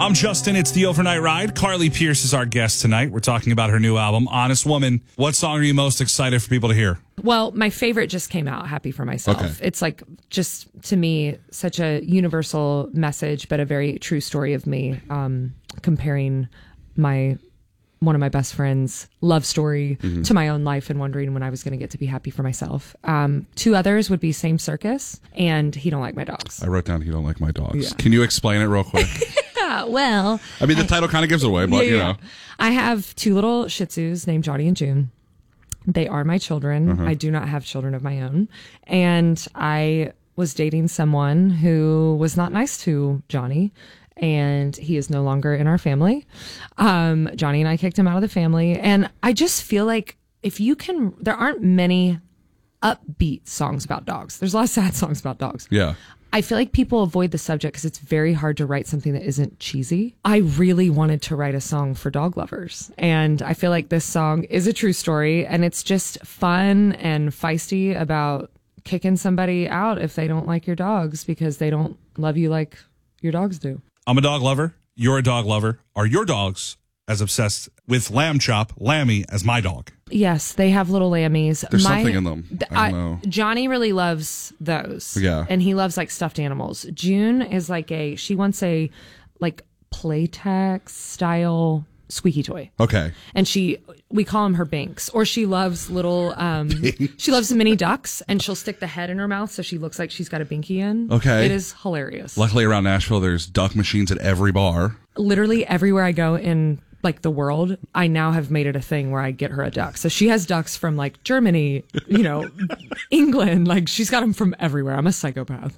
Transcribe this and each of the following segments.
I'm Justin. It's the Overnight Ride. Carly Pierce is our guest tonight. We're talking about her new album, Honest Woman. What song are you most excited for people to hear? Well, my favorite just came out, Happy for Myself. Okay. It's like, just to me, such a universal message, but a very true story of me, comparing one of my best friends' love story to my own life and wondering when I was going to get to be happy for myself. Two others would be Same Circus and He Don't Like My Dogs. I wrote down He Don't Like My Dogs. Yeah. Can you explain it real quick? Well, I mean, the title kind of gives it away, but you know. I have two little Shih Tzus named Johnny and June. They are my children. I do not have children of my own. And I was dating someone who was not nice to Johnny, and he is no longer in our family. Johnny and I kicked him out of the family. And I just feel like there aren't many upbeat songs about dogs. There's a lot of sad songs about dogs. Yeah. I feel like people avoid the subject because it's very hard to write something that isn't cheesy. I really wanted to write a song for dog lovers. And I feel like this song is a true story, and it's just fun and feisty about kicking somebody out if they don't like your dogs because they don't love you like your dogs do. I'm a dog lover. You're a dog lover. Are your dogs as obsessed with Lamb Chop, Lammy, as my dog? Yes, they have little lammies. There's something in them. I don't know. Johnny really loves those. Yeah. And he loves like stuffed animals. June is like she wants a like Playtex style squeaky toy. Okay. And we call them her Binks. Or she loves little, she loves mini ducks, and she'll stick the head in her mouth so she looks like she's got a binky in. Okay. It is hilarious. Luckily around Nashville, there's duck machines at every bar. Literally everywhere I go in like the world, I now have made it a thing where I get her a duck. So she has ducks from like Germany, England, like she's got them from everywhere. I'm a psychopath.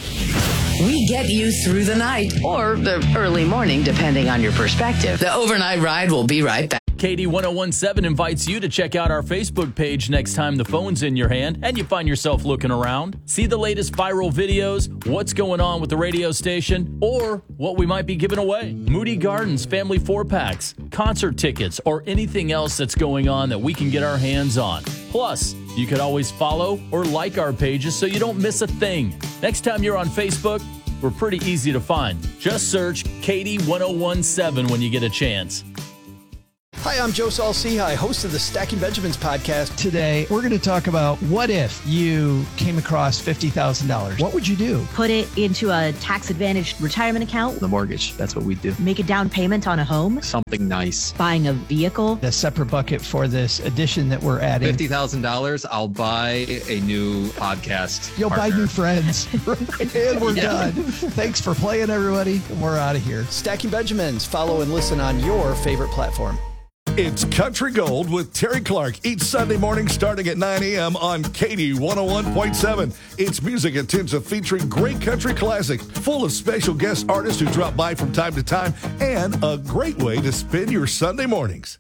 We get you through the night or the early morning, depending on your perspective. The Overnight Ride will be right back. Katie 1017 invites you to check out our Facebook page next time the phone's in your hand and you find yourself looking around. See the latest viral videos, what's going on with the radio station, or what we might be giving away. Moody Gardens family 4-packs, concert tickets, or anything else that's going on that we can get our hands on. Plus, you could always follow or like our pages so you don't miss a thing. Next time you're on Facebook, we're pretty easy to find. Just search Katie 1017 when you get a chance. Hi, I'm Joe Saul-Sehy, host of the Stacking Benjamins podcast. Today, we're going to talk about what if you came across $50,000. What would you do? Put it into a tax-advantaged retirement account. The mortgage, that's what we do. Make a down payment on a home. Something nice. Buying a vehicle. A separate bucket for this addition that we're adding. $50,000, I'll buy a new podcast You'll partner. buy new friends. And we're done. Thanks for playing, everybody. We're out of here. Stacking Benjamins. Follow and listen on your favorite platform. It's Country Gold with Terry Clark each Sunday morning starting at 9 a.m. on Katie 101.7. It's music intensive featuring great country classics, full of special guest artists who drop by from time to time, and a great way to spend your Sunday mornings.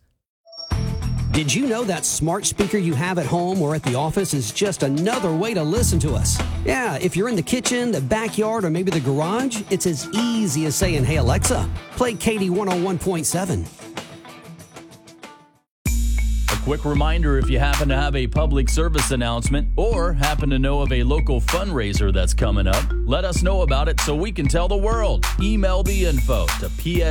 Did you know that smart speaker you have at home or at the office is just another way to listen to us? Yeah, if you're in the kitchen, the backyard, or maybe the garage, it's as easy as saying, "Hey Alexa, play Katie 101.7. Quick reminder, if you happen to have a public service announcement or happen to know of a local fundraiser that's coming up, let us know about it so we can tell the world. Email the info to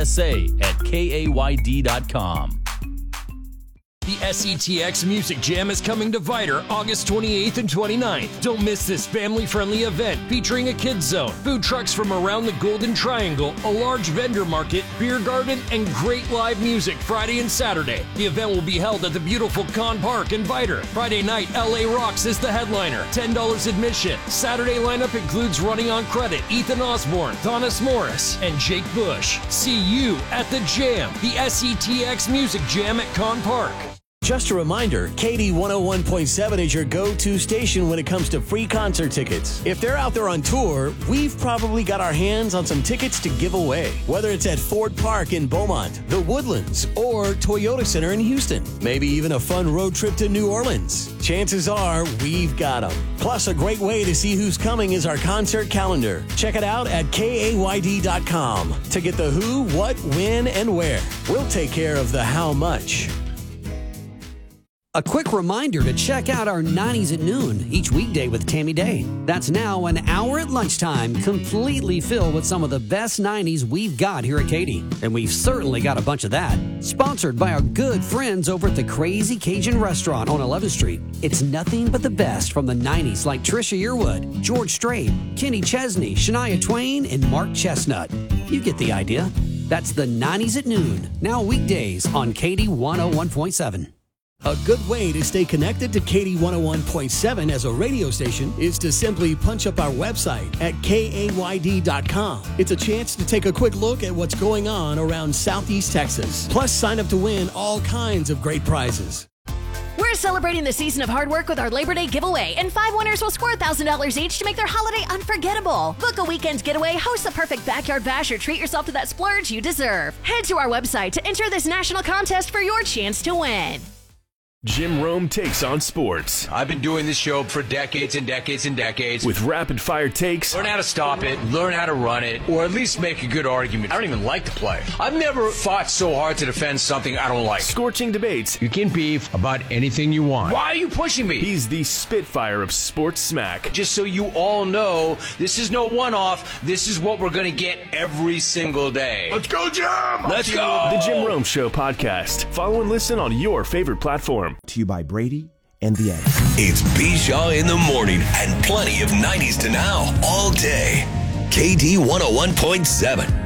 psa@kayd.com. The SETX Music Jam is coming to Vider August 28th and 29th. Don't miss this family-friendly event featuring a kids zone, food trucks from around the Golden Triangle, a large vendor market, beer garden, and great live music Friday and Saturday. The event will be held at the beautiful Con Park in Vider. Friday night, LA Rocks is the headliner, $10 admission. Saturday lineup includes Running on Credit, Ethan Osborne, Thomas Morris, and Jake Bush. See you at the Jam, the SETX Music Jam at Con Park. Just a reminder, KD 101.7 is your go-to station when it comes to free concert tickets. If they're out there on tour, we've probably got our hands on some tickets to give away. Whether it's at Ford Park in Beaumont, the Woodlands, or Toyota Center in Houston. Maybe even a fun road trip to New Orleans. Chances are we've got them. Plus, a great way to see who's coming is our concert calendar. Check it out at kayd.com to get the who, what, when, and where. We'll take care of the how much. A quick reminder to check out our 90s at noon each weekday with Tammy Day. That's now an hour at lunchtime, completely filled with some of the best 90s we've got here at Katy. And we've certainly got a bunch of that. Sponsored by our good friends over at the Crazy Cajun Restaurant on 11th Street. It's nothing but the best from the 90s like Trisha Yearwood, George Strait, Kenny Chesney, Shania Twain, and Mark Chestnut. You get the idea. That's the 90s at noon, now weekdays on Katy 101.7. A good way to stay connected to Katy 101.7 as a radio station is to simply punch up our website at KAYD.com. It's a chance to take a quick look at what's going on around Southeast Texas. Plus, sign up to win all kinds of great prizes. We're celebrating the season of hard work with our Labor Day giveaway, and 5 winners will score $1,000 each to make their holiday unforgettable. Book a weekend getaway, host the perfect backyard bash, or treat yourself to that splurge you deserve. Head to our website to enter this national contest for your chance to win. Jim Rome takes on sports. I've been doing this show for decades and decades and decades. With rapid-fire takes. Learn how to stop it, learn how to run it, or at least make a good argument. I don't even like the play. I've never fought so hard to defend something I don't like. Scorching debates. You can beef about anything you want. Why are you pushing me? He's the Spitfire of sports smack. Just so you all know, this is no one-off. This is what we're going to get every single day. Let's go, Jim! Let's go! The Jim Rome Show podcast. Follow and listen on your favorite platform. To you by Brady and the Edge. It's Bishaw in the morning and plenty of 90s to now all day. KD 101.7.